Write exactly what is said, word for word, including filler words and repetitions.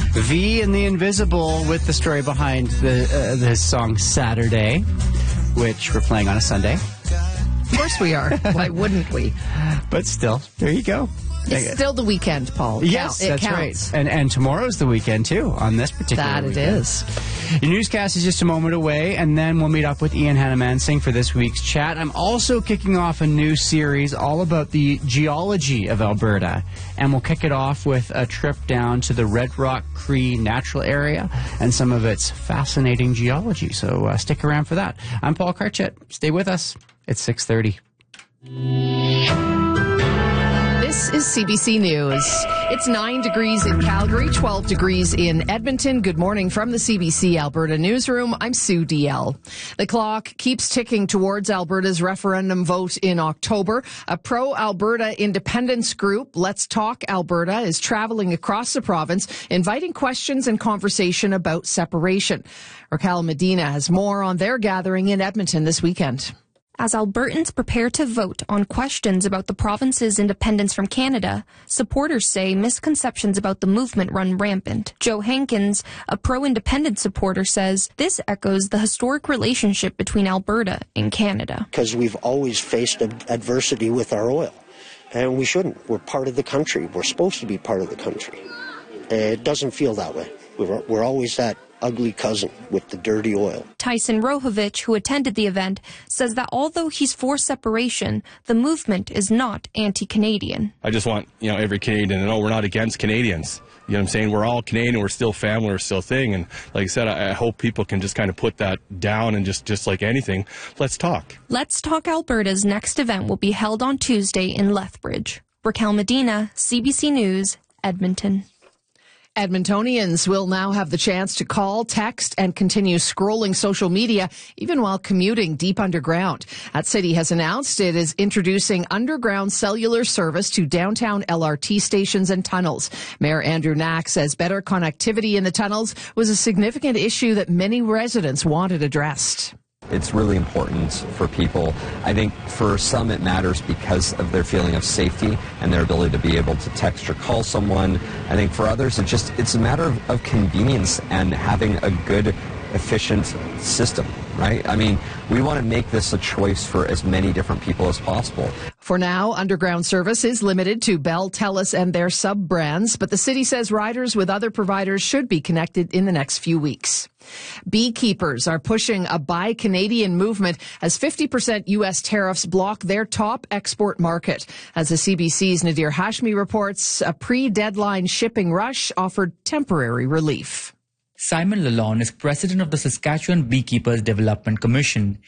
V and the Invisible with the story behind the uh, this song Saturday, which we're playing on a Sunday. Of course we are. Why wouldn't we? But still, there you go. It's still the weekend, Paul. Yes, it that's counts. right. And and tomorrow's the weekend, too, on this particular That weekend. it is. Your newscast is just a moment away, and then we'll meet up with Ian Hannah-Mansing for this week's chat. I'm also kicking off a new series all about the geology of Alberta, and we'll kick it off with a trip down to the Red Rock Cree Natural Area and some of its fascinating geology. So uh, stick around for that. I'm Paul Karchet. Stay with us. It's six thirty. This is C B C News. It's nine degrees in Calgary, twelve degrees in Edmonton. Good morning from the C B C Alberta Newsroom. I'm Sue D L. The clock keeps ticking towards Alberta's referendum vote in October. A pro-Alberta independence group, Let's Talk Alberta, is traveling across the province, inviting questions and conversation about separation. Raquel Medina has more on their gathering in Edmonton this weekend. As Albertans prepare to vote on questions about the province's independence from Canada, supporters say misconceptions about the movement run rampant. Joe Hankins, a pro-independence supporter, says this echoes the historic relationship between Alberta and Canada. Because we've always faced ad- adversity with our oil, and we shouldn't. We're part of the country. We're supposed to be part of the country. It doesn't feel that way. We're, we're always that ugly cousin with the dirty oil. Tyson Rohovich, who attended the event, says that although he's for separation, the movement is not anti-Canadian. I just want, you know, every Canadian to know we're not against Canadians. You know what I'm saying? We're all Canadian, we're still family, we're still thing. And like I said, I, I hope people can just kind of put that down and just, just like anything, let's talk. Let's Talk Alberta's next event will be held on Tuesday in Lethbridge. Raquel Medina, C B C News, Edmonton. Edmontonians will now have the chance to call, text, and continue scrolling social media even while commuting deep underground. That city has announced it is introducing underground cellular service to downtown L R T stations and tunnels. Mayor Andrew Knack says better connectivity in the tunnels was a significant issue that many residents wanted addressed. It's really important for people. I think for some it matters because of their feeling of safety and their ability to be able to text or call someone. I think for others it just it's a matter of, of convenience and having a good, efficient system, right? I mean, we want to make this a choice for as many different people as possible. For now, underground service is limited to Bell, TELUS, and their sub-brands, but the city says riders with other providers should be connected in the next few weeks. Beekeepers are pushing a Buy Canadian movement as fifty percent U S tariffs block their top export market. As the C B C's Nadir Hashmi reports, a pre-deadline shipping rush offered temporary relief. Simon Lalonde is president of the Saskatchewan Beekeepers Development Commission.